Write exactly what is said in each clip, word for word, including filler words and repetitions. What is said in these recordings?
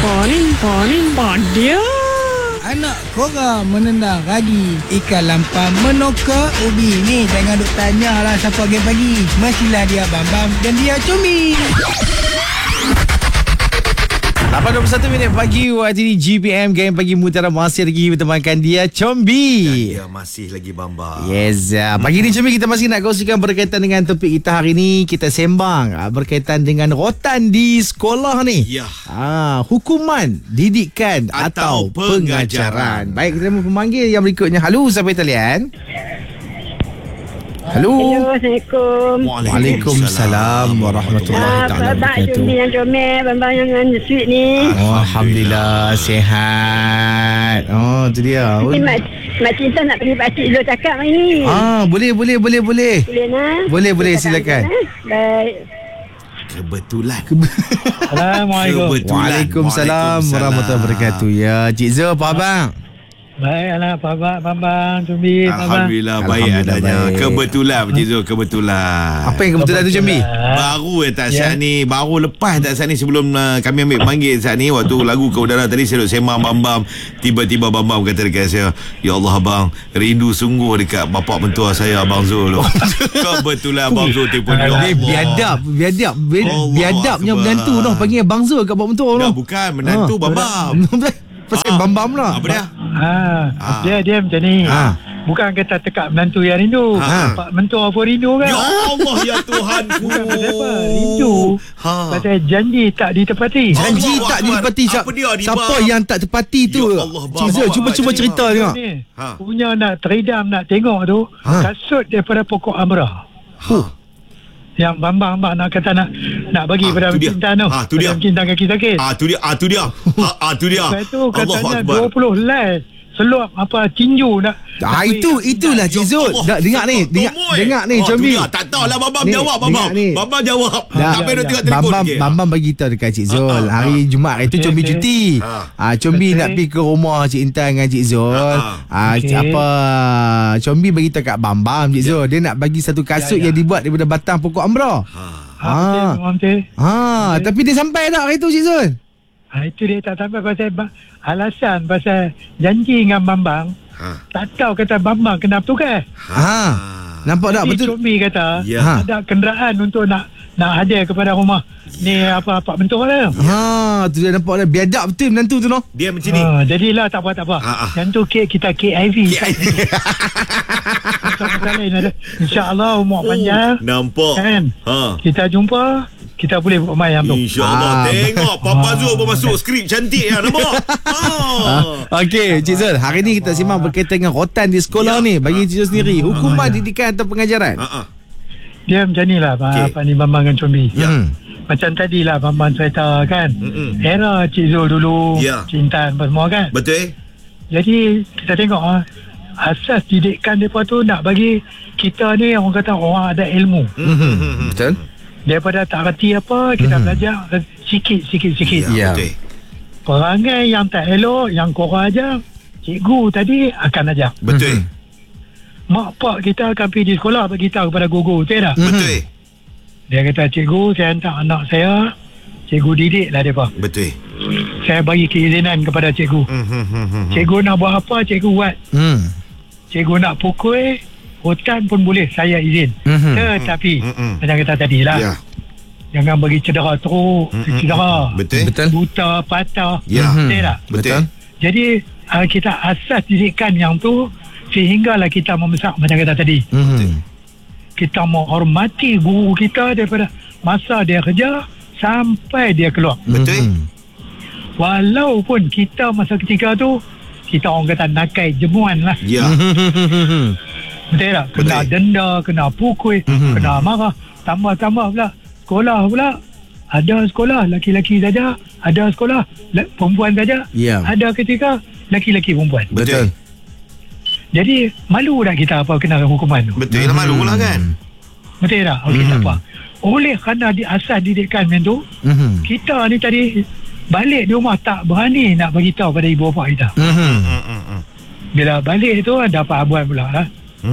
Panin, panin, padia. Anak korang menendang ragi, ikan lampam menoka ubi. Ni jangan duk tanya lah siapa game pagi. Mestilah dia Bambam dan dia Combi. lapan dua puluh satu minit pagi waktu di G P M Game Pagi Mutiara masih lagi bertemankan dia Combi. Ya, masih lagi Bamba. Yes, uh, pagi ni Combi kita masih nak kongsikan berkaitan dengan topik kita hari ni. Kita sembang uh, berkaitan dengan rotan di sekolah ni. Ya. Ah, hukuman, didikan atau, Atau pengajaran. pengajaran. Baik, kita mau pemanggil yang berikutnya. Halo, siapa talian? Halo. Hello, Assalamualaikum. Waalaikumsalam warahmatullahi Ah, taala Babak wabarakatuh. Combi yang comel, Bambang yang sweet ni. Oh, Alhamdulillah sihat. Oh, tu dia. Oh. Ni Mak, Mak Cinta nak pergi pakcik Zul cakap hari ni. Ah, boleh boleh boleh boleh. Boleh nak? Boleh, boleh, Kita tak silakan. ada, eh? Baik. Kebetulan. Assalamualaikum. Kebetulan. Waalaikumsalam warahmatullahi wabarakatuh. Ya, Cik Zul, apa abang? Baik, anak Pak Bambang, Combi, Bambang. Alhamdulillah baik Alhamdulillah adanya. baik. Kebetulan Encik Zul, kebetulan. Apa yang kebetulan tu, Combi? Baru eh tak Ya. saat ni, baru lepas tak saat ni sebelum uh, kami ambil panggil saat ni waktu lagu ke udara tadi saya duk sembang Bambam, tiba-tiba Bambam kata dekat saya, "Ya Allah abang, rindu sungguh dekat bapak mentua saya Abang Zul." Kebetulan Abang Zul telefon dia. Dia biadab, biadab, bi- Allah biadabnya Akbar. menantu noh panggil Abang Zul kat bapak mentua Dah noh. bukan menantu Bambam. Pasal Bambam lah. Apa dia? Ha, Ah. dia dia macam ni. Ah. Bukan kata tekak menantu yang rindu. Ah. Pak mentua pun rindu kan? Ya Allah ya Tuhanku. Bukan pasal apa, rindu. Ha. Pasal janji tak ditepati. Janji Allah tak Akbar. ditepati. Apa dia, Adiba? Siapa yang tak tepati tu? Ya Allah, Cik Zul, bawa- cuba bawa cuba cerita. cerita tengok. Ni, Ha. punya nak teridam nak tengok tu, Ha. kasut daripada pokok amrah. Huh. Yang Bambang Bambang nak kata nak nak bagi Ah, pada tu dia. Cinta tu. Ah, tu dia. Pada Cinta kaki sakit. Ah tu dia, ah tu dia. Ah, ah tu dia. Lepas tu Allahu katanya Akbar. dua puluh helai seluap apa tinju nak. Ah, nak itu bagi- itulah Cik Zul. Allah. Dah dengar ni, dengar Tomoy. dengar ni Oh, tu Combi. dia. Tak tahulah Bambam Ni, jawab dengar Bambam. ni. Bambam jawab. Dah. Tak payah nak tengok telefon Bambam sikit. Bambam bagi tahu dekat Cik Zul. Ah, ah, Hari Jumaat itu Okey, Combi okey. cuti. Ah. Ah, Combi Okey. nak pergi ke rumah Cik Intan dengan Cik Zul. Ah, Ah, Okey. apa Combi bagi tahu kat Bambam Cik Zul. Dia nak bagi satu kasut Ya, ya. yang dibuat daripada batang pokok amrah. Ha. Ha, Ah. betul, memang betul. Ah, Okey. tapi dia sampai tak hari tu Cik Zul? Ha, itu dia tak sampai pasal ba- alasan pasal janji dengan Bambang. Ha. Tak tahu kata Bambang kena bertugas. Ha. Nampak tak Jadi betul? Combi kata Ya. Ha. ada kenderaan untuk nak nak hadir kepada rumah ni apa Pak Mentua lah. Ha, tu dia nampak dah biadab betul menantu tu noh. Dia macam ni. Ha, jadilah tak apa tak apa. Ha, ha. Yang tu kek kita K I V. Masalah lain ada. InsyaAllah umur panjang. Nampak. Kan? Ha. Kita jumpa, kita boleh buat mayam tu. InsyaAllah. Ah. Tengok Papa Zul pun masuk skrip cantik ya. Nampak? Ha. Okey, Cik Zul, hari ni kita simak berkaitan dengan rotan di sekolah Ya. ni. Bagi Cik Zul sendiri, hukuman, didikan atau pengajaran? Ha. ha. Dia macam ni lah Okey. Pak ni Bambang dengan Combi. Ya. Hmm. Macam tadilah Bambang cerita kan. Mm-mm. Era Cik Zul dulu, Ya. Cik Intan apa semua kan. Betul eh? Jadi kita tengok ah, asas didikan mereka tu nak bagi kita ni orang kata orang ada ilmu. Hmm. Betul? Daripada tak reti apa, kita Mhm. belajar sikit sikit sikit. Ya. Betul. Perangai yang tak elok, yang korang ajar, cikgu tadi akan ajar. Betul. Mak pak kita akan pergi di sekolah bagi tahu kepada guru, betul tak? Betul. Dia kata, cikgu saya hantar anak saya, cikgu didik lah mereka. Betul. Saya bagi keizinan kepada cikgu. Cikgu nak buat apa, cikgu buat. Hmm. Cikgu nak pukul, hutan pun boleh, saya izin. Mhm. Tetapi, Mm-mm. macam kata tadi lah, Ya. jangan bagi cedera teruk, Mm-mm. cedera, Betul. Betul. buta, patah. Ya. Betul tak? Betul. Jadi, uh, kita asas didikan yang tu, sehinggalah kita membesar macam kata tadi. Hmm. Kita menghormati guru kita daripada masa dia kerja sampai dia keluar. Betul. Hmm. Walaupun kita masa ketika tu, kita orang kata nakai jemuan lah. Ya. Hmm. Betul tak? Kena Betul. denda, kena pukul, Mhm. kena marah. Tambah-tambah pula. Sekolah pula. Ada sekolah laki-laki saja. Ada sekolah la- perempuan saja. Ya. Ada ketika laki-laki perempuan. Betul. Jadi malu tak kita apa kena hukuman tu? Betul lah, malu lah kan. Betul tak? Okey, Mhm. tak apa. Oleh kerana di asas didikan macam tu, Hmm. kita ni tadi balik di rumah tak berani nak bagi tahu pada ibu bapa kita. Hmm. Bila balik tu dapat abuan pula lah.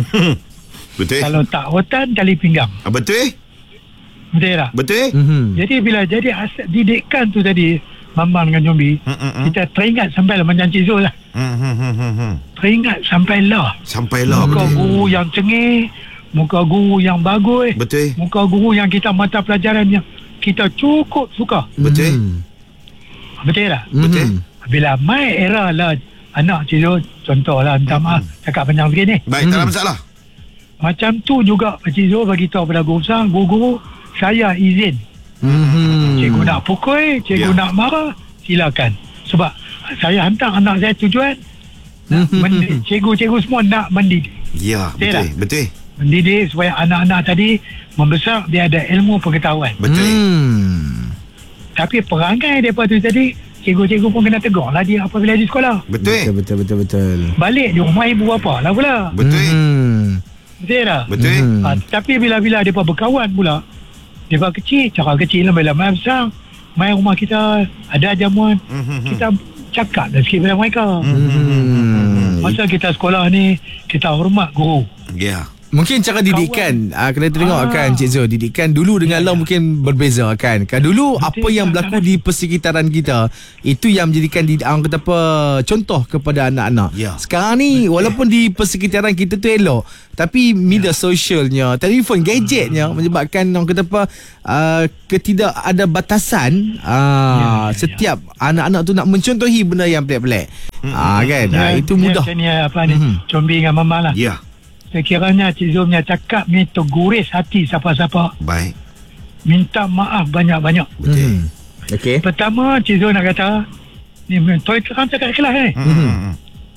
Betul. Kalau tak rotan tali pinggang. Ah, betul eh? Betul tak? Betul eh? Hmm. Jadi bila jadi asas didikan tu tadi Bambang dengan Combi, Hmm, hmm, hmm. kita teringat sampai lah macam Cik Zul lah. Hmm, hmm, hmm, hmm, hmm. Teringat sampai lah. Sampailah. Muka Betul. guru yang cengih, muka guru yang bagus, Betul. muka guru yang kita mata pelajaran yang kita cukup suka. Betul. Mhm. Betul tak? Betul. Mhm. Bila mai era lah anak Cik Zul, contohlah, minta maaf cakap panjang sikit ni. Baik, tak ada Hmm. masalah. Macam tu juga Cik Zul bagi tahu pada guru besar, guru-guru, saya izin. Mhm. Cikgu nak pukul, cikgu Ya. nak marah, silakan. Sebab saya hantar anak saya tujuan nak Mhm. mendidik. Cikgu-cikgu semua nak mendidik. Ya, Betul betul. tak? Betul. Mendidik supaya anak-anak tadi membesar, dia ada ilmu pengetahuan. Betul. Hmm. Tapi perangai mereka tu tadi, cikgu-cikgu pun kena tegur lah dia apabila di sekolah. Betul Betul. betul betul betul. Balik di rumah ibu bapa lah pula. Betul. Mhm. Betul tak? Betul. Mhm. Ha, tapi bila-bila mereka berkawan pula, mereka kecil, cara kecil lah, bila main besar, main rumah kita, ada jamuan, Mhm. kita cakap dah sikit pada mereka. Mhm. Masa kita sekolah ni, kita hormat guru. Ya. Mungkin cara didikan ah, kena tengok Ah. kan Cik Zul, didikan dulu dengan Ya, Allah ya. mungkin berbeza kan. Kan dulu Betul, apa yang tak, berlaku tak, di persekitaran kita itu yang menjadikan di, orang kata apa, contoh kepada anak-anak. Ya. Sekarang ni walaupun di persekitaran kita tu elok, tapi media sosialnya, telefon, gadgetnya menyebabkan orang kata apa uh, ketidak ada batasan uh, Ya, ya, ya. setiap anak-anak tu nak mencontohi benda yang pelik-pelik. Ah kan. Ah, itu mudah. Macam ni apa ni, Mhm. Combi dengan Mama lah. Ya. Sekiranya Cik Zul punya cakap ni terguris hati siapa-siapa, Baik. minta maaf banyak-banyak. Betul. Mhm. Okey. Pertama, Cik Zul nak kata, ni toy terang cakap ikhlas ni. Hmm.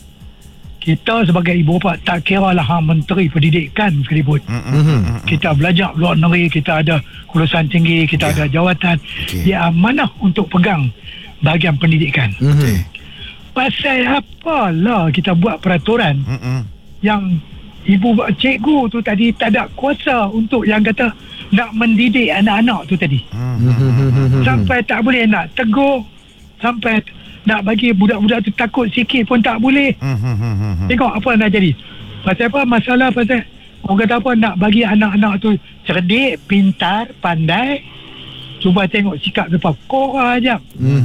Kita sebagai ibu bapa tak kira lah hang menteri pendidikan sekalipun. Mhm. Kita belajar luar negeri, kita ada kelulusan tinggi, kita Ya. ada jawatan. Okey. Dia amanah untuk pegang bahagian pendidikan. Mhm. Pasal apalah kita buat peraturan Hmm. yang ibu cikgu tu tadi tak ada kuasa untuk yang kata nak mendidik anak-anak tu tadi. Mhm. Sampai tak boleh nak tegur, sampai nak bagi budak-budak tu takut sikit pun tak boleh. Hmm. Tengok apa yang dah jadi. Pasal apa? Masalah pasal orang kata apa, nak bagi anak-anak tu cerdik, pintar, pandai. Cuba tengok sikap depan korang aja.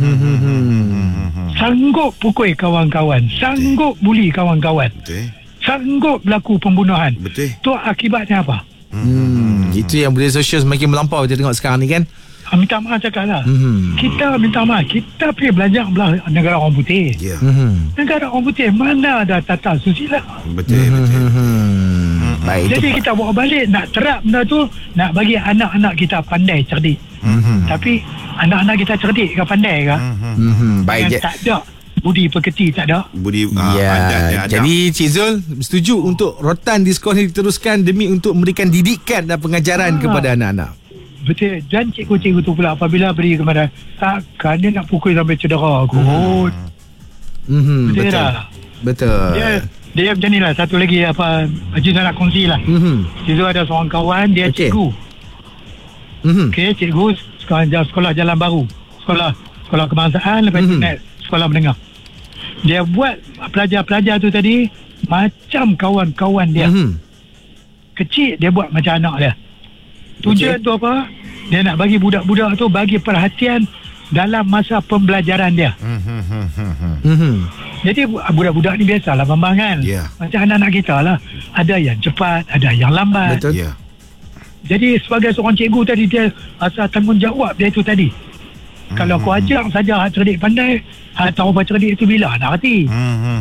Mhm. Sanggup pukul kawan-kawan, sanggup buli kawan-kawan, Betul. sanggup berlaku pembunuhan. Betul. Tu akibatnya apa? Hmm, itu yang media sosial semakin melampau kita tengok sekarang ni kan. Ha, minta maaf cakap lah. Mhm. Kita minta maaf. Kita pergi belajar belah negara orang putih. Ya. Mhm. Negara orang putih mana ada tata susila. Betul. Betul. Mhm. Baik itu. Jadi kita bawa balik nak terap benda tu, nak bagi anak-anak kita pandai, cerdik. Hmm. Tapi anak-anak kita cerdik ke pandai ke? Mhm. Baik je. Yang tak ada budi pekerti, tak ada. Budi ah, Ya, adat, ya, adab. jadi Cik Zul setuju untuk rotan di sekolah ini diteruskan demi untuk memberikan didikan dan pengajaran Ah. kepada anak-anak. Betul. Dan cikgu-cikgu tu pula apabila beri kepada, takkan dia nak pukul sampai cedera kot. Mhm. Betul Betul. tak? Betul. Dia dia macam ni lah. Satu lagi apa, Haji saya nak kongsi lah. Mhm. Cikgu ada seorang kawan, dia Okey. cikgu. Mhm. Okey, cikgu sekolah, sekolah Jalan Baru. Sekolah sekolah kebangsaan, lepas tu Mhm. naik sekolah menengah. Dia buat pelajar-pelajar tu tadi macam kawan-kawan dia. Mhm. Kecil dia buat macam anak dia. Tujuan Okey. tu apa? Dia nak bagi budak-budak tu bagi perhatian dalam masa pembelajaran dia. Mhm. Jadi bu- budak-budak ni biasalah Bambang kan. Ya. Macam anak-anak kita lah. Ada yang cepat, ada yang lambat. Betul. Ya. Jadi sebagai seorang cikgu tadi, dia asal tanggungjawab dia itu tadi. Hmm. Kalau kau ajar saja hak cerdik pandai, hak tahu apa cerdik itu bila nak reti.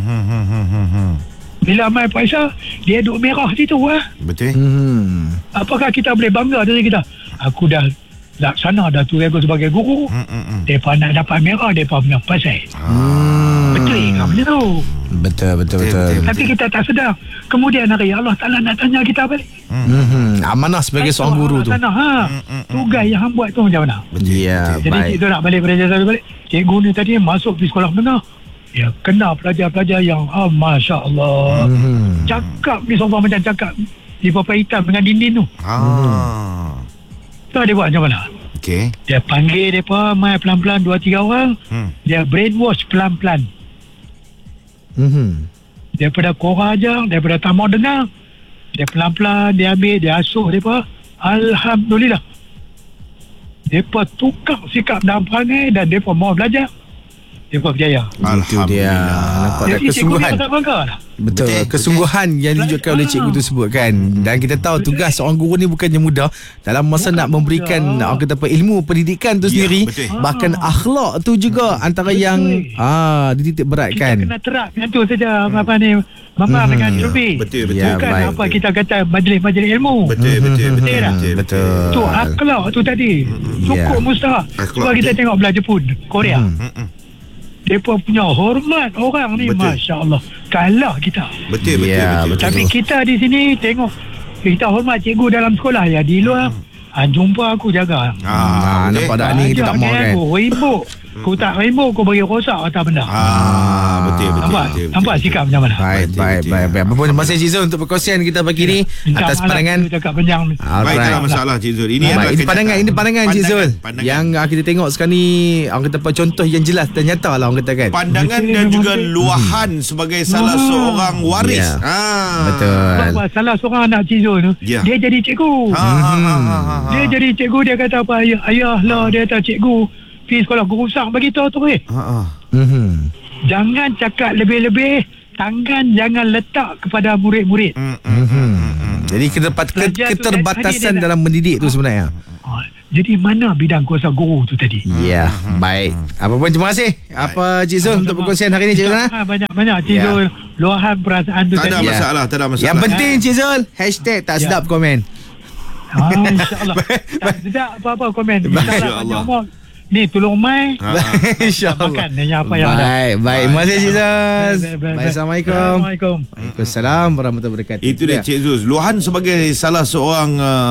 Hmm. Bila main Faisal, dia duduk merah situ lah. Betul. Mhm. Apakah kita boleh bangga dari kita? Aku dah laksana dah tu aku sebagai guru. Hmm. Mereka nak dapat merah, mereka punya pasal. Hmm. Betul ke benda tu? Betul betul Betul, betul. betul. Tapi kita tak sedar. Kemudian hari Allah Ta'ala nak tanya kita balik. Mhm. Amanah sebagai seorang guru tu. Sana, ha, tugas yang hang buat tu macam mana? Ya, Jadi baik. cikgu nak balik pada jasa balik. Cikgu ni tadi masuk di sekolah menengah. Ya, kena pelajar-pelajar yang ah, Masya Allah. Mhm. Cakap ni sofa macam cakap di papan hitam dengan dinding tu. Ah. Tahu dia buat macam mana? Okey. Dia panggil mereka main pelan-pelan dua tiga orang. Hmm. Dia brainwash pelan-pelan. Mhm. Daripada korang ajar, daripada tak mau dengar. Dia pelan-pelan, dia ambil, dia asuh mereka. Alhamdulillah. Mereka tukar sikap dan perangai dan mereka mau belajar. Mereka berjaya. Itu dia. Nampak tak Jadi cikgu ni kesungguhan. agak bangga lah. Betul, Betul, kesungguhan yang ditunjukkan oleh cikgu tersebut kan. Dan kita tahu tugas seorang guru ni bukannya mudah dalam masa nak memberikan orang kata apa ilmu pendidikan tu Ya, sendiri, betul. bahkan akhlak tu juga antara Betul. yang ah dititik Kita beratkan. kena terapkan tu saja apa ni Mama Hmm. dengan Ya, Jovi. betul, betul. Ya, Bukan baik. apa kita kata majlis-majlis ilmu. Betul, betul, betul, Betul tak? betul, Betul. Tu akhlak tu tadi. Cukup Ya. mustahak. Akhlak Cuba kita dia- tengok belah Jepun, Korea. Mm-mm. Mereka punya hormat orang ni, Betul. Masya Allah. Kalah kita. Betul, betul, Ya, betul, betul. Tapi kita di sini tengok, kita hormat cikgu dalam sekolah ya. Di luar, ah, jumpa aku jaga. Ah, betul. nampak tak ni kita tak mau kan. Aku ribut. Kau tak ribut, kau bagi rosak atas benda. Ah, betul, betul. Nampak? betul, betul, Nampak betul. sikap macam mana? Baik, Betul, baik, betul. baik, baik. Apa pun terima kasih Cik Zul untuk perkongsian kita pagi ni Minta atas maaf pandangan. aku cakap panjang. Baik, tak ada Alright. masalah Cik Zul. Ini Baik, adalah ini pandangan, ini pandangan Cik Zul. pandangan. Yang ah, kita tengok sekarang ni orang kata apa contoh yang jelas dan nyata lah orang kata kan. Pandangan Betul, dan juga betul. luahan sebagai salah Ah. seorang waris. Ya. Ah. Betul. Sebab salah seorang anak Cik Zul tu, Ya. dia jadi cikgu. Ha, ha, ha, ha, ha. Dia jadi cikgu, dia kata apa, ayah, ayah lah, dia kata cikgu, pergi sekolah guru sang bagi tahu tu eh. Ha, ha. Mhm. Jangan cakap lebih-lebih, tangan jangan letak kepada murid-murid. Mm, mm, mm, mm, mm. Jadi keterpat, Pelajar tu keterbatasan tadi dia dalam mendidik tu sebenarnya. Ha, jadi mana bidang kuasa guru tu tadi? Ya, baik. Apa pun terima kasih. Apa Cik Zul untuk perkongsian hari ni Cik Zul? Ha, banyak-banyak Cik Ya. Zul, luahan perasaan tu Tak ada tadi. Ya. masalah, tak ada masalah. Yang penting Cik Zul, hashtag tak Ya. sedap komen. Ha, InsyaAllah. Tak sedap apa-apa komen. Baik. InsyaAllah. Panjang umur. Ni tolong mai. Ha, ha. InsyaAllah. Makan yang apa yang ada. Baik, baik. Terima kasih Cik Zul. Baik, baik, baik. Baik, Assalamualaikum. Assalamualaikum. Waalaikumsalam warahmatullahi wabarakatuh. Itu dia Cik Zul. Luahan sebagai salah seorang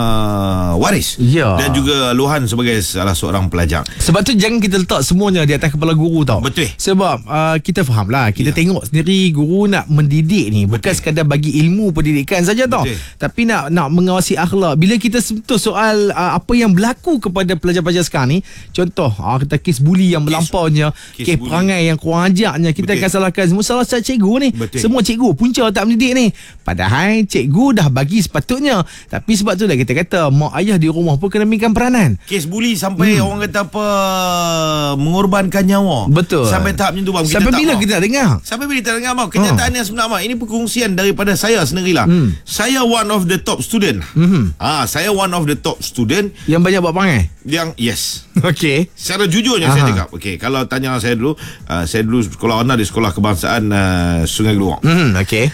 uh, waris. Ya. Dan juga luahan sebagai salah seorang pelajar. Sebab tu jangan kita letak semuanya di atas kepala guru tau. Betul. Sebab uh, kita faham lah, kita Ya. tengok sendiri guru nak mendidik ni bukan sekadar bagi ilmu pendidikan saja tau. Betul. Tapi nak nak mengawasi akhlak. Bila kita sentuh soal uh, apa yang berlaku kepada pelajar-pelajar sekarang ni, contoh uh, kita kes buli yang melampaunya, kes kes buli. perangai yang kurang ajarnya, kita Betul. akan salahkan semua salah satu cikgu ni. Betul. Semua cikgu punca tak mendidik ni. Padahal cikgu dah bagi sepatutnya. Tapi sebab tu lah kita kata mak ayah di rumah pun kena mainkan peranan. Kes buli sampai Hmm. orang kata apa, mengorbankan nyawa. Betul. Sampai tahap macam tu bang. Kita Sampai tak bila mahu. kita nak dengar? Sampai bila kita dengar bang. Kenyataan yang sebenar bang. Ini perkongsian daripada saya sendirilah. Hmm. Saya one of the top student. Mhm. Ah, saya one of the top student Yang banyak buat perangai. yang yes. Okey. Secara jujurnya Aha. saya cakap. Okey, kalau tanya saya dulu, uh, saya dulu sekolah rendah di Sekolah Kebangsaan uh, Sungai Geluang. Hmm, okey.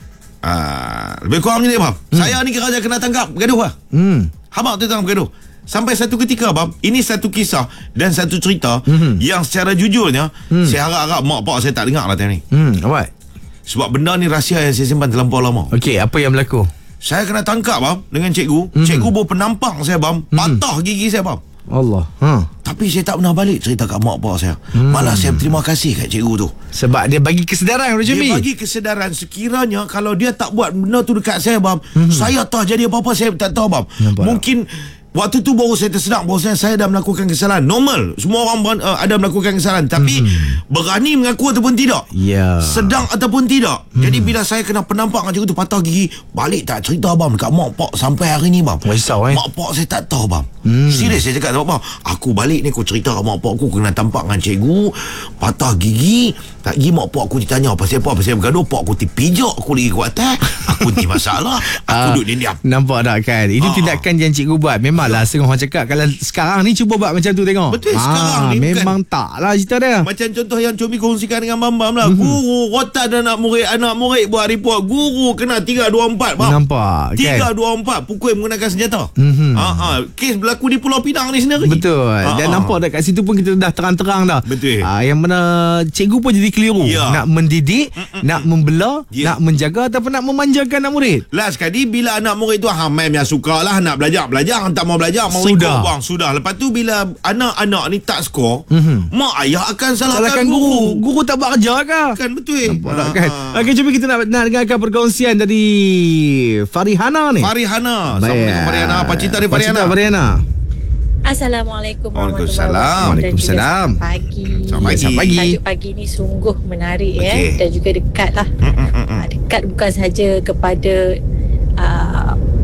Uh, lebih kurang macam ni bang. Hmm. Saya ni kira kena tangkap bergaduh lah. Hmm. Habaq tu tengah bergaduh. Sampai satu ketika bab, ini satu kisah dan satu cerita Mhm. yang secara jujurnya Hmm. saya harap-harap mak pak saya tak dengar lah time ni. Hmm, what? Sebab benda ni rahsia yang saya simpan terlampau lama. Okey, apa yang berlaku? Saya kena tangkap bab dengan cikgu. Mhm. Cikgu baru penampang saya bab, patah gigi saya bab. Allah. Ha. Tapi saya tak pernah balik cerita kat mak pak saya. Malah saya berterima kasih kat cikgu tu. Sebab dia bagi kesedaran macam Dia ni. bagi kesedaran sekiranya kalau dia tak buat benda tu dekat saya bab, saya tak jadi apa-apa, saya tak tahu bab. Nampak Mungkin waktu tu baru saya tersedar bahawa saya, saya dah melakukan kesalahan. Normal, semua orang ber, uh, ada melakukan kesalahan, tapi berani mengaku ataupun tidak. Ya. Sedang ataupun tidak. Jadi bila saya kena penampak dengan cikgu tu patah gigi, balik tak cerita bab dekat mak pak sampai hari ni bab. Risau, eh? Mak pak saya tak tahu bab. Hmm. Serius saya cakap tak apa. Aku balik ni aku cerita kat mak pak aku kena tampak dengan cikgu, patah gigi. Tak pergi mak pak aku ditanya pasal apa, pasal bergaduh, pak aku tipijak aku lagi kuat atas. Aku nanti masalah. Aku Ah, duduk diam. Nampak tak kan? Ini Ah. tindakan yang cikgu buat. Memanglah setengah orang cakap kalau sekarang ni cuba buat macam tu tengok. Betul, Ah, sekarang ni memang tak lah cerita dia. Macam contoh yang Comi kongsikan dengan Bam Bam lah. Mhm. Guru rotan anak murid, anak murid buat report. Guru kena tiga dua empat bam. Nampak tiga kan? dua empat pukul menggunakan senjata. Mhm. Ha ah, kes berlaku di Pulau Pinang ni sendiri. Betul. Ah, Dan ah. nampak tak kat situ pun kita dah terang-terang dah. Betul. Ah, yang mana cikgu pun jadi keliru. Ya. Nak mendidik, nak membela, Ya. nak menjaga ataupun nak memanjakan anak murid. Last sekali bila anak murid tu hamam yang suka lah nak belajar belajar, tak mau belajar mau Sudah. ikut bang sudah. Lepas tu bila anak-anak ni tak skor, Mhm. mak ayah akan salahkan, Salahkan guru. Guru tak buat kerja ke? Kan betul. Nampak tak kan? Okey, cuba kita nak, nak dengarkan perkongsian dari Farihana ni. Farihana. Baik. Assalamualaikum Farihana. Apa cerita dari Apa cerita Farihana? Farihana? Assalamualaikum Waalaikumsalam. warahmatullahi Waalaikumsalam. wabarakatuh. Pagi. Selamat pagi. Selamat pagi. Tajuk pagi ni sungguh menarik Okey. ya, dan juga dekat lah. Mm, mm, mm, mm. Ah, dekat bukan sahaja kepada uh,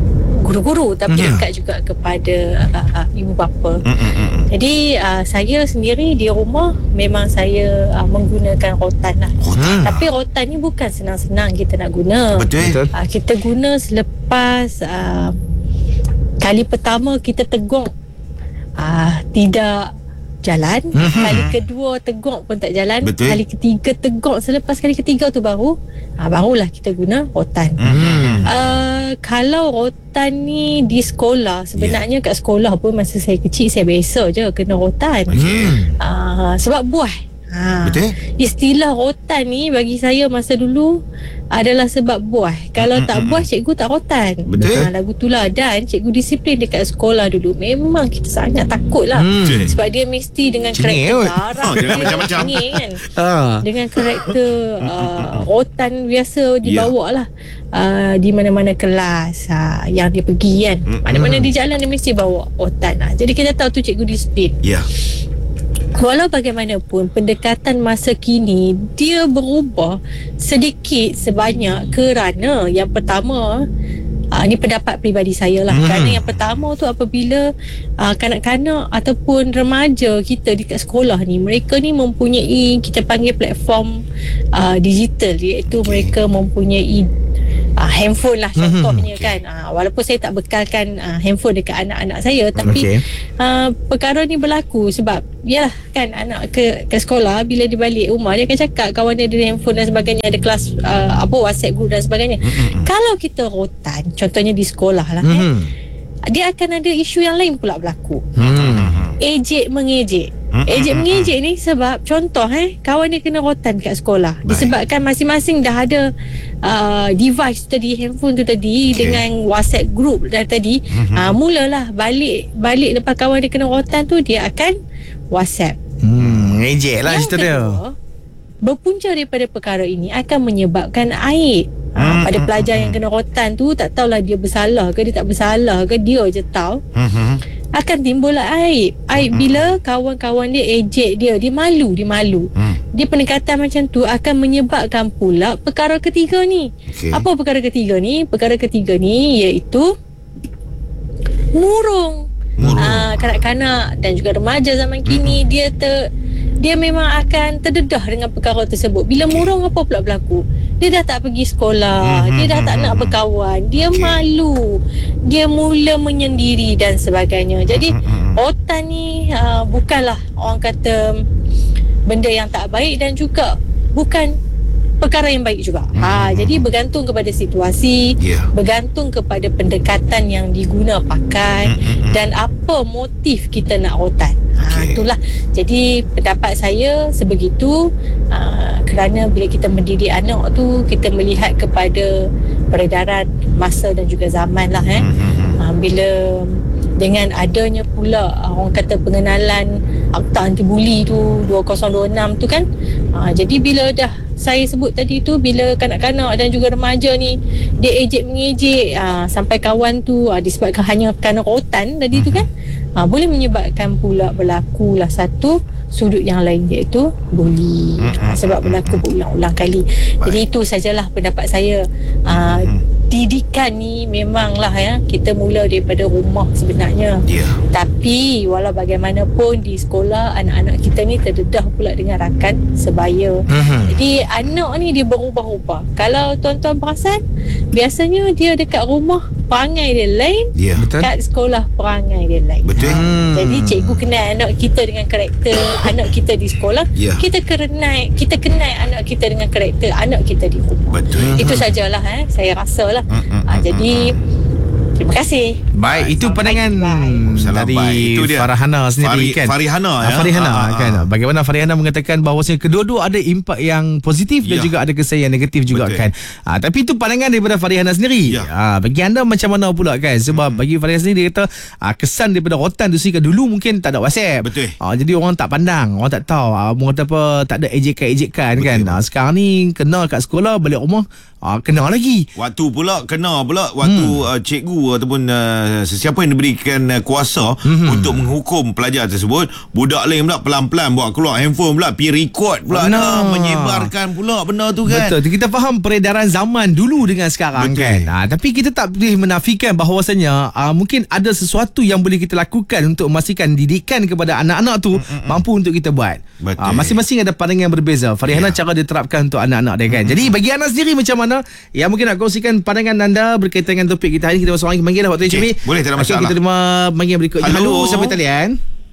guru-guru tapi Hmm. dekat juga kepada uh, uh, ibu bapa. Mm-mm. Jadi uh, saya sendiri di rumah memang saya uh, menggunakan rotan lah. Rotan. Tapi rotan ni bukan senang-senang kita nak guna. Betul. Betul. Uh, kita guna selepas uh, kali pertama kita teguk uh, tidak jalan, Mhm. kali kedua teguk pun tak jalan, Betul. kali ketiga teguk, selepas kali ketiga tu baru uh, barulah kita guna rotan. Hmm. Uh, kalau rotan ni di sekolah, sebenarnya kat sekolah pun masa saya kecil saya biasa je kena rotan. Hmm. Uh, sebab buah. Ha. Betul. Istilah rotan ni bagi saya masa dulu adalah sebab buah. Kalau tak buah, cikgu tak rotan. Betul. Ha, lagu tu lah. Dan cikgu disiplin dekat sekolah dulu memang kita sangat takut lah. Hmm. Sebab dia mesti dengan Cengeng karakter kot. darah Oh, jangan dia macam-macam. cengeng kan. Ah. Dengan karakter uh, rotan biasa dibawa lah uh, di mana-mana kelas uh, yang dia pergi kan. Mm-mm. Mana-mana di jalan dia mesti bawa rotan lah. Jadi kita tahu tu cikgu disiplin. Ya. Walau bagaimanapun pendekatan masa kini dia berubah sedikit sebanyak kerana yang pertama uh, ni pendapat peribadi saya lah. Hmm. Kerana yang pertama tu apabila uh, kanak-kanak ataupun remaja kita dekat sekolah ni, mereka ni mempunyai kita panggil platform uh, digital, iaitu mereka mempunyai Uh, handphone lah contohnya Okay. kan. Uh, walaupun saya tak bekalkan uh, handphone dekat anak-anak saya, tapi Okey. uh, perkara ni berlaku sebab yalah kan anak ke ke sekolah, bila dia balik rumah dia akan cakap kawan dia ada handphone dan sebagainya, ada kelas uh, apa WhatsApp group dan sebagainya. Mm-mm. Kalau kita rotan contohnya di sekolah lah eh, Hmm. dia akan ada isu yang lain pula berlaku. Hmm. Ejek mengejek. Mm-mm. Ejek mengejek ni sebab contoh eh kawan dia kena rotan kat sekolah. Baik. Disebabkan masing-masing dah ada uh, device tadi, handphone tu tadi, Okay. dengan WhatsApp group dah tadi. Mhm. uh, mulalah balik balik lepas kawan dia kena rotan tu, dia akan WhatsApp. Hmm. Ngejek lah Yang cerita dia. kedua, berpunca daripada perkara ini akan menyebabkan aib. Ha, pada pelajar yang kena rotan tu, tak tahulah dia bersalah ke dia tak bersalah ke, dia je tahu. Hmm. Akan timbullah aib. Aib bila kawan-kawan dia ejek dia, dia malu, dia malu. Hmm. Dia pendekatan macam tu akan menyebabkan pula perkara ketiga ni. Okey. Apa perkara ketiga ni? Perkara ketiga ni iaitu murung. Murung. Ah, kanak-kanak dan juga remaja zaman kini, dia ter dia memang akan terdedah dengan perkara tersebut. Bila Okey. murung, apa pula berlaku? Dia dah tak pergi sekolah, Mhm, dia dah tak mhm, nak mhm. berkawan, dia Okey. malu, dia mula menyendiri dan sebagainya. Jadi Mhm, mhm. rotan ni uh, bukanlah orang kata benda yang tak baik dan juga bukan perkara yang baik juga. Ha, jadi bergantung kepada situasi, Ya. bergantung kepada pendekatan yang diguna pakai Mm-mm. dan apa motif kita nak rotan. Ha, Okey. itulah. Jadi pendapat saya sebegitu, uh, kerana bila kita mendidik anak tu, kita melihat kepada peredaran masa dan juga zaman lah eh. Mhm. Uh, bila dengan adanya pula uh, orang kata pengenalan Akta Anti Buli tu dua ribu dua puluh enam tu kan, uh, jadi bila dah saya sebut tadi tu, bila kanak-kanak dan juga remaja ni dia ejek mengejek uh, sampai kawan tu uh, disebabkan hanya kerana rotan tadi tu kan, uh, boleh menyebabkan pula berlakulah satu sudut yang lain, iaitu buli, uh, sebab berlaku berulang-ulang kali. Jadi itu sajalah pendapat saya. uh, Didikan ni memanglah ya, kita mula daripada rumah sebenarnya. Ya. Tapi walau bagaimanapun di sekolah, anak-anak kita ni terdedah pula dengan rakan sebaya. Hmm. Jadi anak ni dia berubah-ubah. Kalau tuan-tuan perasan, biasanya dia dekat rumah perangai dia lain, Ya. Betul. kat sekolah perangai dia lain. Betul. Hmm. Jadi cikgu kenal anak kita dengan karakter anak kita di sekolah. Ya. Kita kenal kita kenal anak kita dengan karakter anak kita di rumah. Betul. Itu sajalah eh, saya rasalah. Mm-mm. Ha, jadi terima kasih. Baik, itu Sampai pandangan baik. Salam dari baik. Itu dia. Farhana sendiri Fari- kan. Farihana, Ah, ya? Farihana Ah, ah, kan. ah. Bagaimana Farihana mengatakan bahawasanya kedua-dua ada impak yang positif dan Ya. juga ada kesan yang negatif juga Betul. kan. Ah, tapi itu pandangan daripada Farihana sendiri. Ya. Ah, bagi anda macam mana pula kan? Sebab bagi Farihana sendiri dia kata ah, kesan daripada rotan tu sih kan, dulu mungkin tak ada WhatsApp. Betul. Ah, jadi orang tak pandang, orang tak tahu. Ah, orang kata apa, tak ada ejekan-ejekan kan. Ah, sekarang ni kena kat sekolah, balik rumah ah, kena lagi. Waktu pula kena pula waktu hmm. uh, cikgu ataupun uh, uh, sesiapa yang diberikan uh, kuasa mm-hmm. untuk menghukum pelajar tersebut, budak lain pula pelan-pelan buat keluar handphone pula, pergi record pula, nah, menyebarkan pula benda tu kan. Betul. Kita faham peredaran zaman dulu dengan sekarang. Betul. Kan. Ha, tapi kita tak boleh menafikan bahawasanya uh, mungkin ada sesuatu yang boleh kita lakukan untuk memastikan didikan kepada anak-anak tu Mm-mm. mampu untuk kita buat. Uh, masing-masing ada pandangan yang berbeza. Farihana yeah. cara dia terapkan untuk anak-anak dia kan. Mm-hmm. Jadi bagi anda sendiri macam mana yang mungkin nak kongsikan pandangan anda berkaitan dengan topik kita hari ini. Kita masuk orang panggil dah waktu okay. Boleh, tak ada masalah. Okay, kita terima panggil berikutnya. Halo, Halo siapa talian?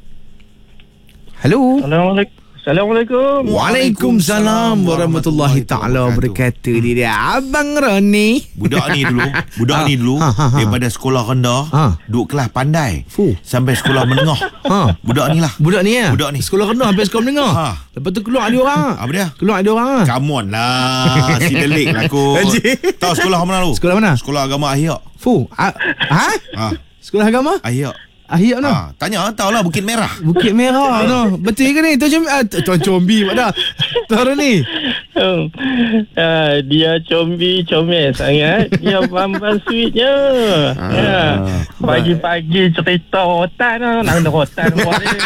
Halo. Assalamualaikum. Assalamualaikum. Waalaikumsalam warahmatullahi taala wabarakatuh. Dia Abang Roni. Budak ni dulu, budak ni dulu ha, ha, ha. daripada sekolah rendah ha. duduk kelas pandai Fuh. sampai sekolah menengah. Ha. Budak ni lah. Budak ni ya. Budak ni sekolah rendah sampai sekolah menengah. Ha. Lepas tu keluar ada orang. Apa dia? Keluar ada orang. Come on lah. Si delik lah kot. Tahu sekolah mana lu? Sekolah mana? Sekolah agama Ahyak. Fuh. Ha? ha? Sekolah agama? Ahyak. Ahyak no. Ha, tanya tahu lah Bukit Merah. Bukit Merah no. Betul ke ni? Tuan Combi, ah, Tuan Combi pada. Tuan ni. Oh. Uh, dia combi comel sangat. Dia bambang sweetnya. Ah. Ya. Pagi-pagi cerita rotan lah. Nak kena rotan buat ni.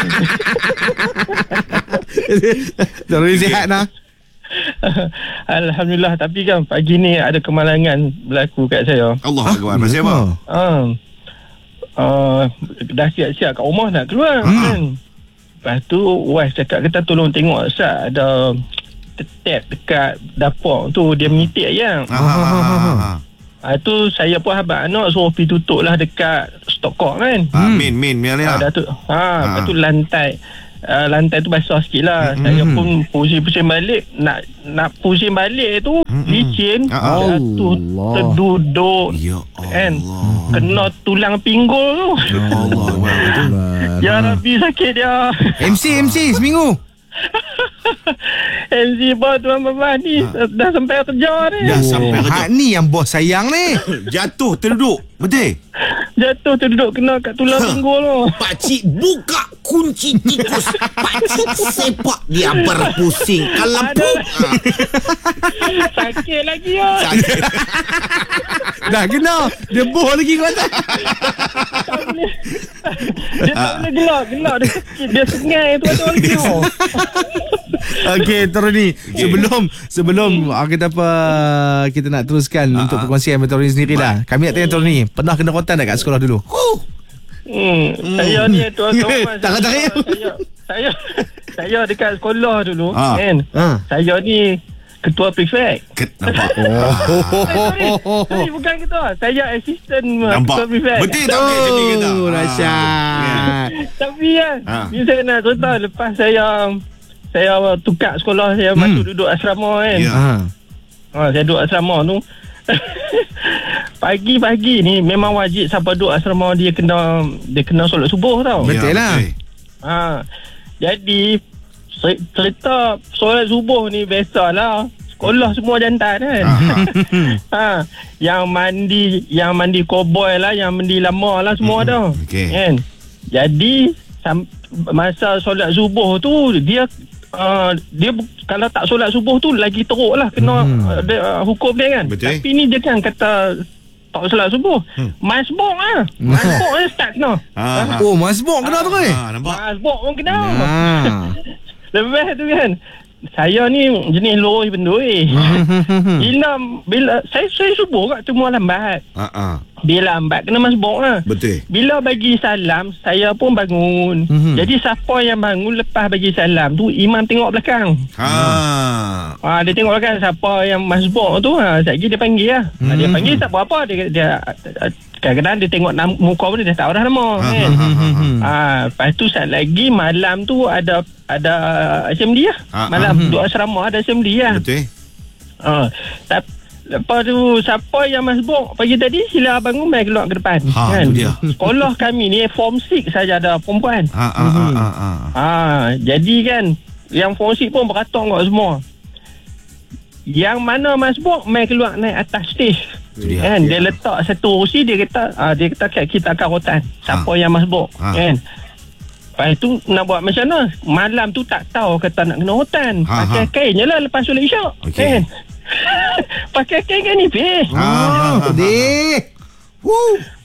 Tuan ni sihat nah. Alhamdulillah. Tapi kan pagi ni ada kemalangan berlaku kat saya. Allah Akbar. Pasal apa? Ah. Uh, dah siap-siap kat rumah nak keluar hmm. kan. Lepas tu wife cakap kita tolong tengok Ustaz ada tap dekat dapur tu dia menitik ayam. Ah, ah, ah, ah. Ah, tu saya pun habaq anak suruh pergi tutup lah dekat stok kok kan. Ah, hmm. Main main main lah. Ah, tu, ha, ah. Lepas tu lantai Uh, lantai tu basah sikit lah. Mm-hmm. Saya pun pusing-pusing balik. Nak nak pusing balik tu mm-hmm. licin. Jatuh terduduk ya kan? Kena tulang pinggul tu. Ya Allah. Ya Rabbi sakit dia. M C M C seminggu. M C bos tuan bapa ni ha. dah sampai kerja ni. Dah sampai kerja. Hak ni yang bos sayang ni. Jatuh terduduk. Betul? Jatuh terduduk kena kat tulang pinggul tu. Pakcik buka kunci tikus. Pakcik sepak dia berpusing. Kalau pun sakit lagi ya. Sakit. Dah kena. Dia boh lagi kau tak. Tak boleh. Dia tak boleh gelak. Gelak dia sakit. Dia sengai tu ada lagi tu. Okey, terus ni okay. sebelum sebelum hmm. kita apa kita nak teruskan uh, untuk perkongsian Meteor ni sendiri dah. Kami nak tanya Meteor ni, pernah kena rotan tak kat sekolah dulu? Hmm, hmm. Saya ni tuan kawan. Tak kata saya. Saya saya dekat sekolah dulu uh. kan. Uh. Saya ni ketua prefect. Nampak. Oh. Sorry, bukan ketua. Saya assistant ketua prefect. Betul tak boleh jadi kita. Oh, dahsyat. Tapi kan, ni saya nak cerita lepas saya saya tukar sekolah, saya hmm. masuk duduk asrama kan. Ya. Ha, saya duduk asrama tu. Pagi-pagi ni memang wajib siapa duduk asrama dia kena dia kena solat subuh tau. Betul lah. Ha. Jadi cerita solat subuh ni biasalah. Sekolah semua jantan kan. Ha. Yang mandi yang mandi cowboy lah, yang mandi lama lah semua hmm. dah. Okay. Kan. Jadi masa solat subuh tu dia Uh, dia kalau tak solat subuh tu lagi teruk lah kena hmm. uh, dia, uh, hukum dia kan. Betul. Tapi ni dia kan kata tak solat subuh hmm. masbuk lah. Masbuk lah start kena. Ha. Oh masbuk kena tu kan. Masbuk pun kena. Lepas tu kan saya ni jenis lori penduri. Bila bila saya saya subuh kat tu lambat. Ha ah. Bila lambat kena masbuk lah. Betul. Bila bagi salam saya pun bangun. Mm-hmm. Jadi siapa yang bangun lepas bagi salam tu imam tengok belakang. Ha. Ha dia tengok belakang siapa yang masbuk tu ha sekejap dia panggil lah. Mm-hmm. Ha, dia panggil tak apa-apa dia dia kadang-kadang dia tengok nama, muka pun dia dah tahu dah nama kan. Ha lepas tu saat lagi malam tu ada ada S M D lah. Ha, malam ha, duduk asrama ada S M D lah. Betul. Ha tapi lepas tu siapa yang masbuk pagi tadi sila bangun mai keluar ke depan ha, kan. Sekolah kami ni form enam saja ada perempuan. Ha, ha, ha, ha, ha. ha jadi kan yang form enam pun beratok kat semua. Yang mana masbuk mai keluar naik atas stage. Dia, kan dia, dia letak satu kursi dia kata ha, dia kata kita akan rotan siapa ha. yang masbuk ha. kan. Lepas tu nak buat macam mana? Malam tu tak tahu kata nak kena rotan. Ha, pakai ha. kain je lah lepas solat isyak okay. kan. Pakai kain kan nipis. Ah, dek. Woo.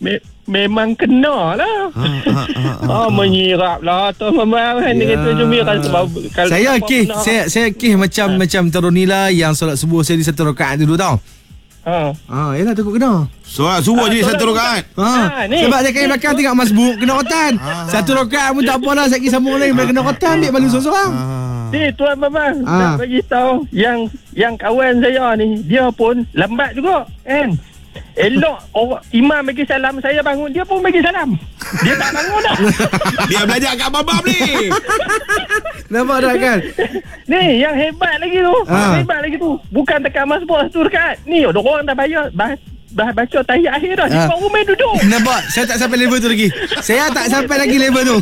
memang kena lah. Ha, ha, ha, ha. Oh, menyirap lah Tuan Bambam kan. Dia kata Jumi kalau sebab kalau Saya apa kih, pernah- saya saya kih macam macam Taruni lah yang solat subuh saya di satu rakaat dulu tau. Ha. Ah, yalah takut kena. Solat subuh Ah, je solat satu subuh. rakaat. Ha, Ah, ni. sebab dia kain belakang tengok masbuk kena rotan. Satu rakaat pun tak apalah, saya pergi sambung lagi bila kena rotan ambil balik seorang-seorang. Ni Tuan Bambam Ah. nak bagi tahu yang yang kawan saya ni dia pun lambat juga kan. Elok orang imam bagi salam, saya bangun dia pun bagi salam. Dia tak bangun dah. Dia belajar kat Bambam ni. Nampak tak kan? Ni yang hebat lagi tu. Ah. Yang hebat lagi tu. Bukan tekan masbuk satu rakaat. Ni ada orang dah bayar bah, bah baca tahiyat akhir dah. Dia Ah. baru main duduk. Nampak? Saya tak sampai level tu lagi. Saya tak sampai lagi level tu.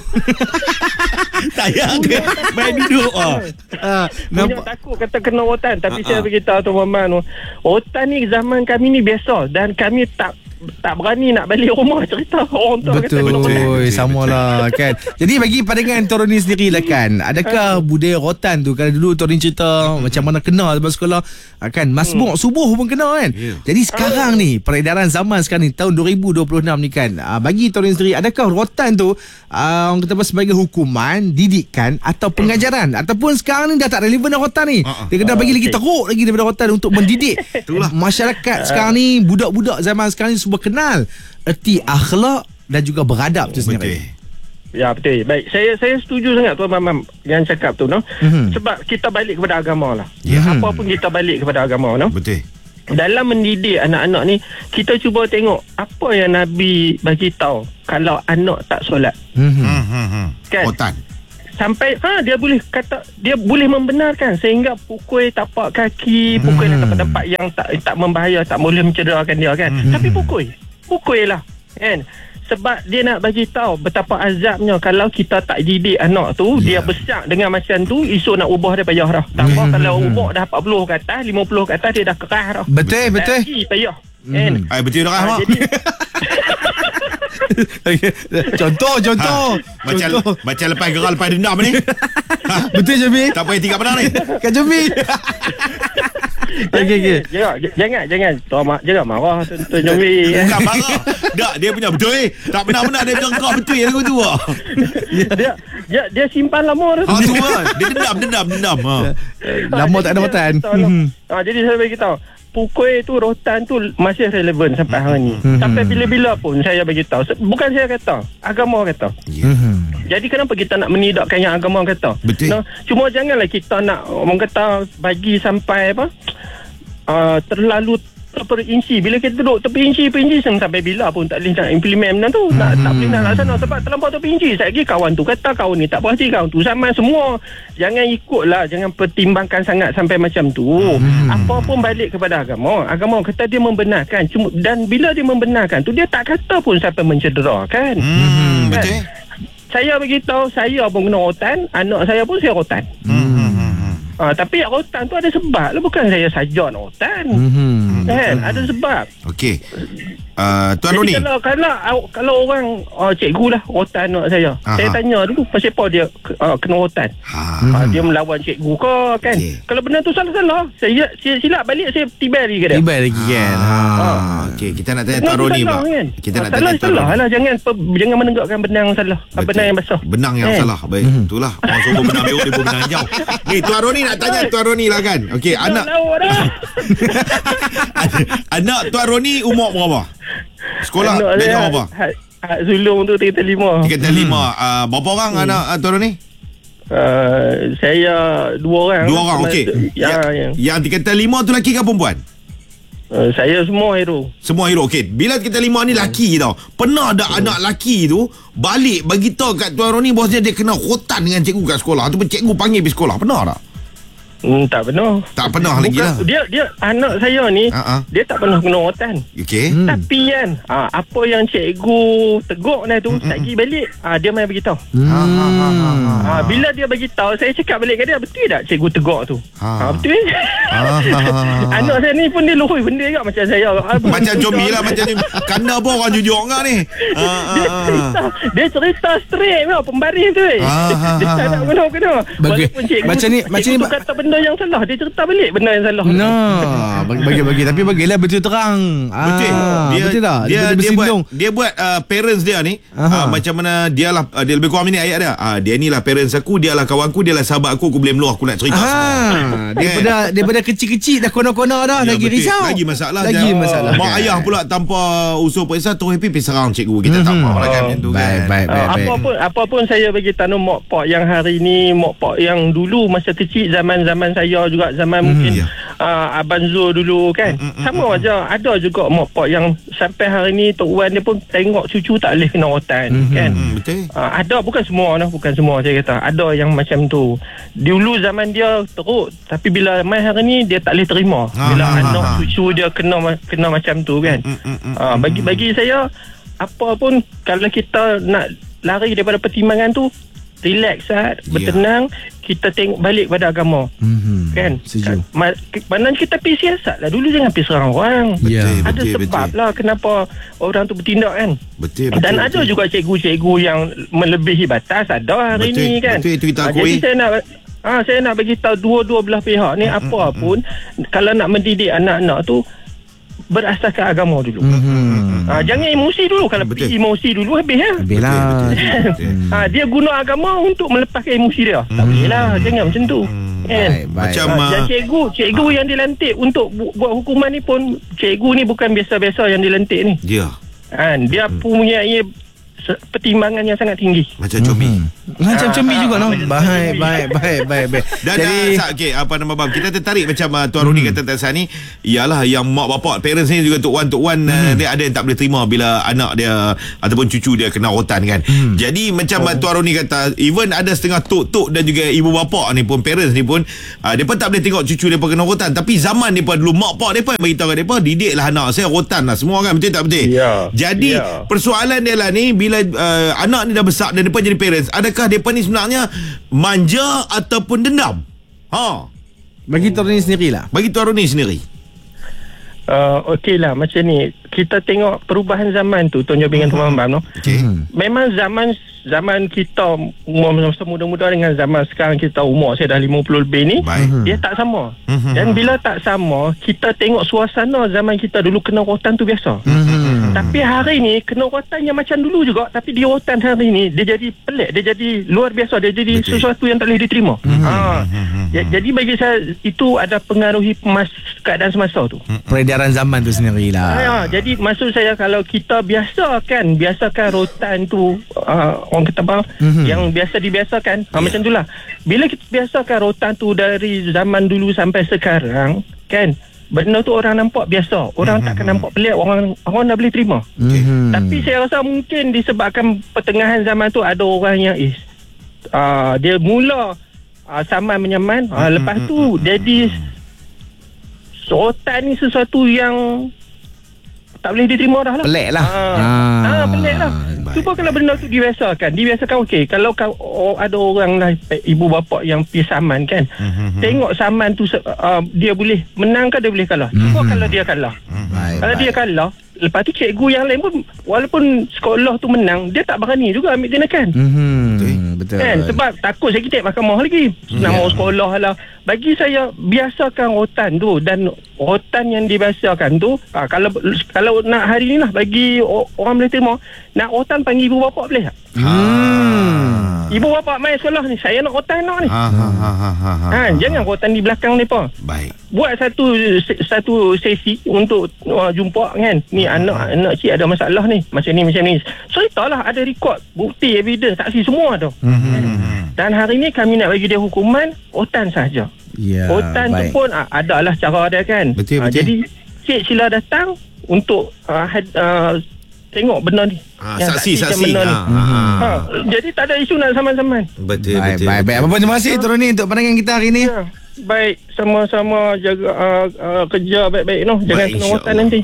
Tak payah ke main duduk. Oh. Ah, Punya nampak? takut kata kena rotan. Tapi Ah, saya ah. beritahu Tuan Maman tu, rotan ni zaman kami ni biasa. Dan kami tak tak berani nak balik rumah cerita orang tu kata kena rotan. Betul, samalah kan. Jadi bagi pandangan Toroni sendiri lah kan, adakah budaya rotan tu, kalau dulu Toroni cerita macam mana kena lepas sekolah ah, kan, masbuk subuh pun kena kan. Ya. Jadi sekarang ni peredaran zaman sekarang ni tahun dua ribu dua puluh enam ni kan, ah, bagi Toroni sendiri, adakah rotan tu ah, orang kata apa, sebagai hukuman, didikan atau pengajaran, ataupun sekarang ni dah tak relevan dah rotan ni. Ah, ah. Dia kena bagi lagi teruk lagi daripada rotan untuk mendidik masyarakat sekarang ni, budak-budak zaman sekarang ni semua kenal erti akhlak dan juga beradab tu sendiri. Betul. Ya betul. Baik, saya saya setuju sangat Tuan Mamam yang cakap tu no. Mhm. Sebab kita balik kepada agama lah. Ya. Apa pun kita balik kepada agama no. Betul. Dalam mendidik anak-anak ni, kita cuba tengok apa yang Nabi bagi tahu kalau anak tak solat. Mhm. Hmm, hmm, hmm. Kan? Rotan. Sampai ha dia boleh kata, dia boleh membenarkan sehingga pukul tapak kaki, pukul Hmm. tempat-tempat yang tak tak membahaya, tak boleh mencederakan dia kan. Hmm. Tapi pukul. Pukul lah kan. Sebab dia nak bagi tahu betapa azabnya kalau kita tak didik anak tu, Ya. dia besar dengan macam tu, esok nak ubah dia payah dah. Tambah Hmm. kalau umur dah empat puluh ke atas, lima puluh ke atas, dia dah kerah dah. Betul, betul. Lagi payah. Kan? Ai betul dah Ah, mak. jadi Contoh, contoh. Ha, macam contoh. macam lepas geral lepas dendam ni. Ha, Betul Jami. tak payah tinggal pedang ni. Kak Jami. Okey, okey. Jangan, jangan, jangan. Tuan mak, jangan marah Tuan Jomi. Bukan marah. Tak, dia punya betul eh. Tak benar-benar dia bilang kau betul yang tu. ah. dia, dia dia simpan lama tu. Ha tu kan. Dia dendam, dendam, dendam. Ha. Lama tak ada rotan. Hmm. Ah, jadi saya bagi tahu. Pukul tu, rotan tu masih relevan sampai hari ni. Hmm. Sampai bila-bila pun saya bagi tahu. Se- Bukan saya kata, agama kata. Mhm. Jadi kenapa kita nak menidakkan yang agama kata? Betul. No, cuma janganlah kita nak orang kata bagi sampai apa? Uh, terlalu terperinci. Bila kita duduk terperinci-perinci sampai bila pun tak boleh nak implement benda tu. Nak, tak boleh nak laksana sebab terlampau terperinci. Saya lagi kawan tu kata kawan ni tak perhati, kawan tu sama semua. Jangan ikutlah, jangan pertimbangkan sangat sampai macam tu. Hmm. Apa pun balik kepada agama. Agama kata dia membenarkan. Cuma, dan bila dia membenarkan tu, dia tak kata pun sampai mencederakan. Hmm, Kan? betul. Saya beritahu, saya pun kena rotan, anak saya pun saya rotan. Hmm. Ah, tapi rotan tu ada sebab lah, bukan saya saja nak rotan. Mhm. Kan? Ada sebab. Okey. Uh, Tuan Roni. Jadi kalau kalau kalau orang uh, cikgu lah rotan anak saya. Aha. Saya tanya dulu pasal apa dia uh, kena rotan. Ha. Uh, dia melawan cikgu ke kan. Okey. Kalau benda tu salah-salah, saya, saya silap balik, saya tibai lagi ke dia. Tiba lagi kan. Ha. Ah, okey, kita nak tanya Benda Tuan tu Roni salah, pula. kan? Kita Ah, nak salah tanya Tuan salah Roni. lah, jangan pe, jangan menegakkan benda yang salah. Ah, Betul. Benda yang basah. Benang yang Eh. salah. Baik, itulah. Orang suruh benang merah dia pun benang hijau. Ni Tuan Roni nak tanya Tuan Roni lah kan. Okey, anak Dah lawa dah. anak Tuan Roni umur berapa? Sekolah Anak dia saya, jawab apa? Hak, hak sulung tu tiga puluh lima. Tiga kata lima. Ah, berapa orang anak ah, Tuan Roni? Uh, saya dua orang. Dua orang, Sama- okey. Ya, ya. Yang tiga kata lima tu lelaki ke perempuan? Uh, saya semua hero. Semua hero. Okey, bila kita lima ni laki tau. Pernah ada anak laki tu balik bagi tahu kat Tuan Roni bahawasanya dia kena khotan dengan cikgu kat sekolah ataupun cikgu panggil pergi sekolah. Pernah tak? Hmm, tak pernah. Tak pernah lagi lah. Dia dia anak saya ni, Ha-ha. dia tak pernah kena rotan. Okey. Hmm. Tapi kan, ah, apa yang cikgu tegur dah tu, tak pergi balik, ah, dia main beritahu. Hmm. Ah, bila dia beritahu, saya cakap balik kat dia, betul tak cikgu tegur tu? Ha. Ah, betul. Ah. Anak saya ni pun dia luhui benda juga macam saya. Ah, Macam Jomi lah. Macam ni. Kanda pun orang jujur ngah ni. Ah, Dia ah, cerita, dia cerita straight tau, pembaris tu. eh. Ah, ah, Dia tak ah, nak kena-kena. Bagi- Walaupun cikgu macam ni- macam cikgu ni- tu kata benda benda yang salah, dia cerita balik benda yang salah. No, bagi-bagi tapi bagilah betul terang. Betul. Ah, Dia betul tak? dia, dia, dia buat dia buat uh, parents dia ni uh, macam mana dia lah uh, dia lebih kurang ni ayat dia. Ah, dia ni lah parents aku, dia lah kawan aku, dia lah sahabat aku, aku boleh meluah, aku nak cerita ah, semua. Daripada daripada kecil-kecil dah kono-kono dah Ya, lagi betul. risau. Lagi masalah. Lagi Jangan- masalah. Mak kan? ayah pula tanpa usul periksa terus happy pergi serang cikgu. Kita tak mahu lah kan macam tu Baik, kan. baik, baik, Uh, baik. apa pun apa pun saya bagi tanam mak pak yang hari ni, mak pak yang dulu masa kecil, zaman-zaman saya juga, zaman Hmm, mungkin ya. uh, Abang Zul dulu kan. Mm, mm, Sama aja, ada juga mak pak yang sampai hari ni Tok Wan dia pun tengok cucu tak boleh kena rotan kan. Hmm, betul. Uh, ada, bukan semua lah, bukan semua saya kata. Ada yang macam tu. Dulu zaman dia teruk, tapi bila mai hari ni dia tak boleh terima. Bila Ah, ah, anak ah. cucu dia kena kena macam tu kan. Mm, mm, mm, Uh, bagi bagi saya, apa pun kalau kita nak lari daripada pertimbangan tu, relax sat, bertenang, kita tengok balik pada agama. Mhm. Kan? Setuju. Ma- mana kita pergi siasat lah dulu, jangan pergi serang orang. Ya. Betul, Ada betul, sebab betul. lah kenapa orang tu bertindak kan. Betul, betul. Dan ada betul. juga cikgu-cikgu yang melebihi batas, ada hari Betul, ni kan. betul, itu kita Ah, akui. Jadi saya nak Ah, saya nak bagi tahu dua-dua belah pihak ni, apa pun kalau nak mendidik anak-anak tu berasaskan agama dulu. Mhm. Ah, jangan emosi dulu. Kalau Betul. pergi emosi dulu habis ya. Habislah. Betul. Ah, dia guna agama untuk melepaskan emosi dia. Tak boleh lah, jangan macam tu. Kan? Baik, baik. Macam Ah, uh, dan cikgu, cikgu yang dilantik untuk bu- buat hukuman ni pun, cikgu ni bukan biasa-biasa yang dilantik ni. dia Kan? Dia punya se- pertimbangan yang sangat tinggi. macam comi. Macam combi juga no. macam Baik, combi. baik, baik, baik, baik. Dan Jadi uh, Sat, okay, apa nama bang, kita tertarik macam uh, Tuan Rudi kata tadi ni, ialah yang mak bapak parents ni juga Tok Wan Tok Wan uh, dia ada yang tak boleh terima bila anak dia ataupun cucu dia kena rotan kan. Jadi macam uh, Tuan Rudi kata, even ada setengah tok-tok dan juga ibu bapak ni pun, parents ni pun uh, depa tak boleh tengok cucu depa kena rotan, tapi zaman depa dulu mak pak depa bagi tahu depa, didiklah anak saya rotan lah semua kan, betul tak betul? Ya. Jadi Ya. persoalan dia lah ni, bila uh, anak ni dah besar dan depa jadi parents, adakah depa ni sebenarnya manja ataupun dendam? Ha, bagi Tuan ni sendirilah. bagi Tuan Roni sendiri. Uh, Okey lah, macam ni. Kita tengok perubahan zaman tu, Tuan Jobing dengan Tuan Bambam no? Okey. Memang zaman zaman kita umur masa muda-muda dengan zaman sekarang kita umur saya dah lima puluh lebih ni, Baik. dia tak sama. Mhm. Dan bila tak sama, kita tengok suasana zaman kita dulu kena rotan tu biasa. Mhm. Tapi hari ni kena rotan yang macam dulu juga, tapi dia rotan hari ni dia jadi pelik, dia jadi luar biasa, dia jadi Betul. sesuatu yang tak boleh diterima. Ha. Ja- Jadi bagi saya itu ada pengaruhi mas keadaan semasa tu. Peredaran zaman tu sendirilah. Ha, jadi maksud saya kalau kita biasakan biasakan rotan tu, uh, orang kata apa, Mhm. yang biasa dibiasakan, ha, macam itulah. Bila kita biasakan rotan tu dari zaman dulu sampai sekarang kan, benda tu orang nampak biasa, orang takkan nampak pelik, orang orang dah boleh terima. Mhm. Tapi saya rasa mungkin disebabkan pertengahan zaman tu ada orang yang is uh, dia mula uh, saman menyaman, uh, lepas tu jadi rotan ni sesuatu yang tak boleh diterima dah lah. Pelik lah. Ah, Ah. ah, pelik lah. Baik. Cuba kalau benda tu dibiasakan, dibiasakan okey. Kalau kau oh, ada orang lah, ibu bapa yang pergi saman kan, Mhm. tengok saman tu uh, dia boleh menang ke dia boleh kalah. Cuba Mhm. kalau dia kalah. Baik, Kalau baik. dia kalah, lepas tu cikgu yang lain pun walaupun sekolah tu menang, dia tak berani juga ambil tindakan. Mhm. Betul. Kan, sebab takut saya kita mahkamah lagi. Nama Ya. sekolah lah. Bagi saya biasakan rotan tu, dan rotan yang dibiasakan tu, ha, kalau kalau nak hari ni lah bagi o- orang boleh terima, nak rotan panggil ibu bapa boleh tak? Hmm. Ibu bapa main sekolah ni, saya nak rotan anak ni. Ha ha ha ha ha. Ha, jangan rotan di belakang mereka. Baik. Buat satu satu sesi untuk uh, jumpa kan. Ni anak anak cik ada masalah ni. Macam ni macam ni. Ceritalah, ada rekod, bukti, evidence, saksi semua tu. Mhm. Dan hari ni kami nak bagi dia hukuman rotan sahaja. Ya. Rotan tu baik. pun uh, adalah cara dia kan. Betul, Ah, betul. jadi cik sila datang untuk uh, had, uh, tengok benda ni. Ha, Yang saksi saksikan saksi. benda ni. Ha, ha, ha. Ha, jadi tak ada isu nak saman-saman. Betul Baik, betul. baik, baik. Apa pun terima kasih Tuan Roni untuk pandangan kita hari ni. Ya. Baik, sama-sama jaga uh, uh, kerja baik-baik noh. Jangan Baik, kena rotan insyaAllah. nanti.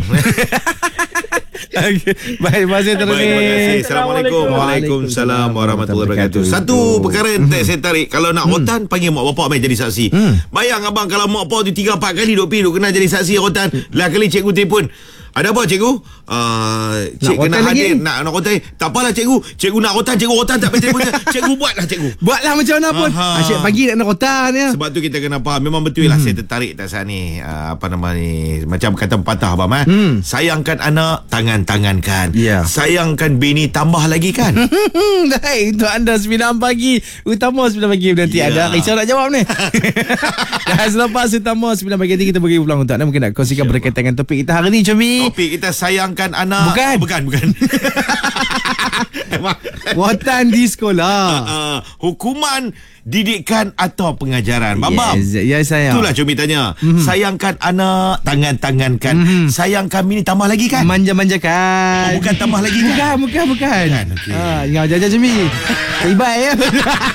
Okay. Baik, terima kasih Tuan Baik, Roni. terima kasih. Assalamualaikum. Waalaikumsalam warahmatullahi wabarakatuh. Satu perkara yang tak saya tarik, kalau nak rotan panggil mak bapak mai jadi saksi. Hmm. Bayang abang kalau mak bapak tu tiga empat kali duk pi duk kena jadi saksi rotan, lah kali cikgu telefon, Ada apa cikgu? Uh, cik Nak kena rotan hadir lagi? nak nak rotan. Tak apalah cikgu. Cikgu nak rotan, cikgu rotan tak payah cikgu. Cikgu buatlah cikgu. Buatlah macam mana pun. Aha. Asyik pagi nak rotan ya. Sebab tu kita kena faham. Memang betul lah, hmm. saya tertarik tak saat ni. Uh, apa nama ni? Macam kata pepatah abang eh. Hmm. Sayangkan anak, tangan-tangankan. Ya. Sayangkan bini, tambah lagi kan. Baik, untuk anda sembilan pagi, utama sembilan pagi nanti Ya. ada risau nak jawab ni. Dan selepas utama sembilan pagi nanti kita bagi pulang untuk anda mungkin nak kongsikan berkaitan dengan topik kita hari ni, Cumi. Topik kita sayangkan anak. Bukan. Oh, bukan, bukan. Rotan di sekolah. Uh, hukuman didikan atau pengajaran. Bambam. Yes, yes saya. Itulah Cumi tanya. Mm-hmm. Sayangkan anak, tangan-tangankan. Mm-hmm. Sayangkan bini, tambah lagi kan? Manja-manjakan. Oh, bukan tambah lagi kan? Bukan, bukan, bukan. Bukan, okey. Ha, jangan jajan Cumi. Terlibat ya.